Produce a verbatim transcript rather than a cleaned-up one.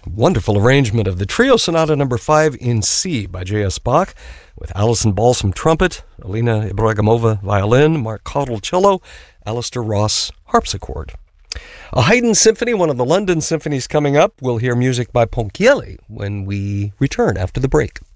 Wonderful arrangement of the Trio Sonata number five in C by J S. Bach, with Alison Balsam trumpet, Alina Ibragimova violin, Mark Cottle cello, Alistair Ross harpsichord. A Haydn symphony, one of the London symphonies coming up. We'll hear music by Ponchielli when we return after the break.